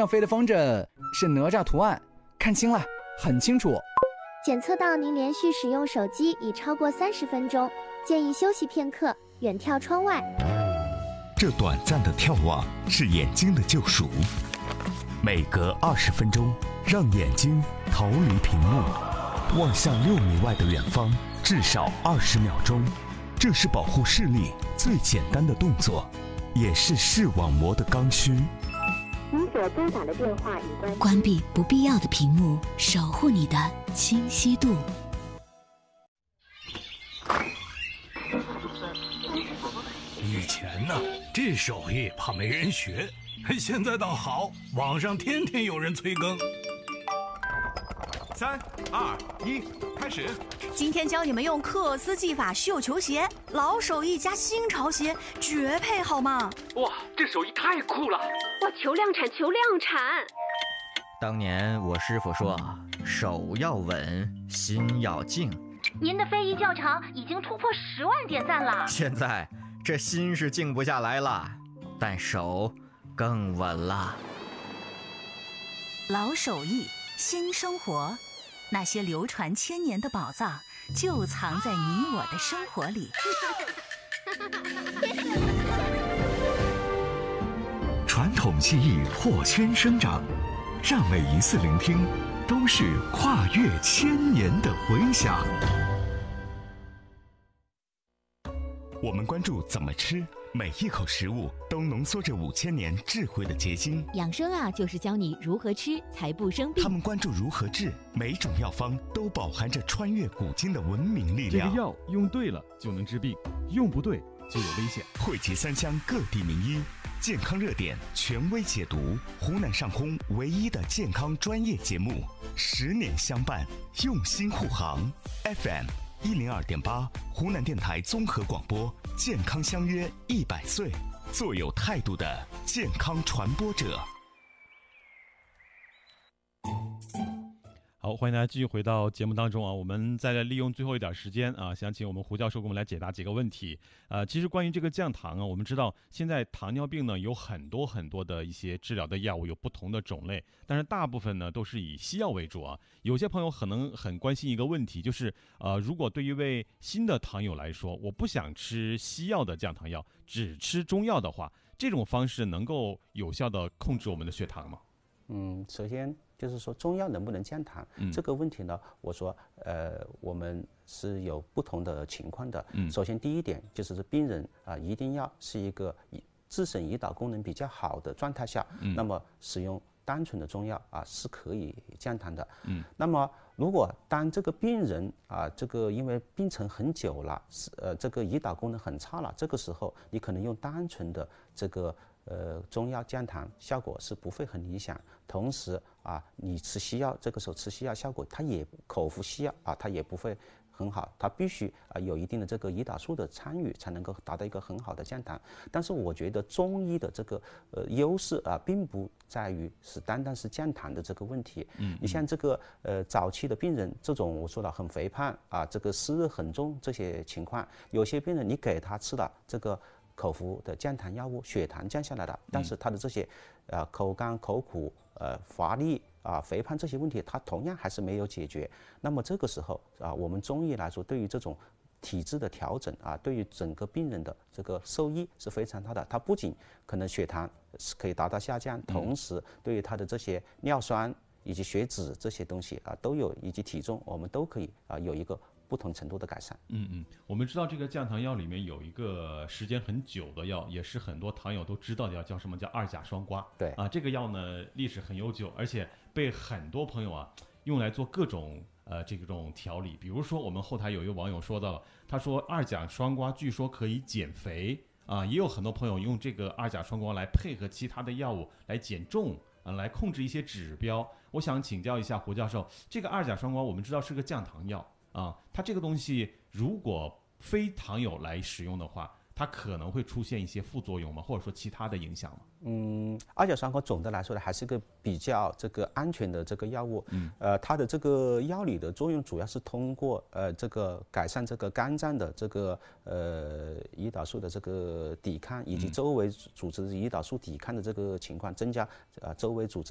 上飞的风筝是哪吒图案，看清了，很清楚。 检测到您连续使用手机已超过30分钟，建议休息片刻，远眺窗外。 这短暂的眺望是眼睛的救赎，每隔20分钟，让眼睛逃离屏幕，望向6米外的远方，至少20秒钟。这是保护视力最简单的动作，也是视网膜的刚需。 您所拨打的电话已关闭不必要的屏幕，守护你的清晰度。 以前呢，这手艺怕没人学，现在倒好，网上天天有人催更。 3、2、1，开始。 今天教你们用克斯技法绣球鞋，老手艺加新潮鞋，绝配好吗？ 哇，这手艺太酷了！ 哇，求量产，求量产！ 当年我师傅说，手要稳，心要静。 您的非遗教程已经突破10万点赞了。 现在这心是静不下来了，但手更稳了。 老手艺，新生活，那些流传1000年的宝藏，就藏在你我的生活里。 传统技艺破圈生长，让每一次聆听都是跨越1000年的回响。我们关注怎么吃，每一口食物都浓缩着5000年智慧的结晶。 养生啊，就是教你如何吃才不生病。 他们关注如何治，每种药方都饱含着穿越古今的文明力量。 这个药用对了就能治病，用不对就有危险。 汇集3乡各地名医，健康热点权威解读，湖南上空唯一的健康专业节目，10年相伴，用心护航。FM 102.8，湖南电台综合广播，健康相约100岁，做有态度的健康传播者。 好，欢迎大家继续回到节目当中啊！我们再来利用最后一点时间啊，想请我们胡教授给我们来解答几个问题。其实关于这个降糖啊，我们知道现在糖尿病呢有很多的一些治疗的药物，有不同的种类，但是大部分呢都是以西药为主啊。有些朋友可能很关心一个问题，就是如果对于一位新的糖友来说，我不想吃西药的降糖药，只吃中药的话，这种方式能够有效的控制我们的血糖吗？ 首先就是说中药能不能降糖，这个问题呢，我说我们是有不同的情况的。首先第一点就是病人一定要是一个自身胰岛功能比较好的状态下，那么使用单纯的中药是可以降糖的。那么如果当这个病人这个因为病程很久了，这个胰岛功能很差了，这个时候你可能用单纯的这个中药降糖效果是不会很理想。同时你吃西药，这个时候吃西药效果它也口服西药它也不会很好，它必须有一定的这个胰岛素的参与才能够达到一个很好的降糖。但是我觉得中医的这个优势并不在于是单单是降糖的这个问题。你像这个早期的病人，这种我说了很肥胖这个湿热很重这些情况，有些病人你给他吃了这个口服的降糖药物，血糖降下来了，但是他的这些口干口苦乏力肥胖这些问题，它同样还是没有解决。那么这个时候我们中医来说，对于这种体质的调整对于整个病人的这个受益是非常大的。它不仅可能血糖是可以达到下降，同时对于他的这些尿酸以及血脂这些东西都有，以及体重，我们都可以有一个不同程度的改善。 我们知道这个降糖药里面有一个时间很久的药，也是很多糖友都知道的药，叫什么？叫2甲双胍。 对这个药呢历史很悠久，而且被很多朋友用来做各种这种调理。比如说我们后台有一个网友说到了，他说2甲双胍据说可以减肥也有很多朋友用这个2甲双胍来配合其他的药物来减重来控制一些指标。我想请教一下胡教授，这个2甲双胍我们知道是个降糖药它这个东西如果非糖友来使用的话，它可能会出现一些副作用吗？或者说其他的影响吗 ？2甲双胍总的来说呢，还是个比较这个安全的这个药物。它的这个药理的作用主要是通过这个改善这个肝脏的这个胰岛素的这个抵抗，以及周围组织胰岛素抵抗的这个情况，增加周围组织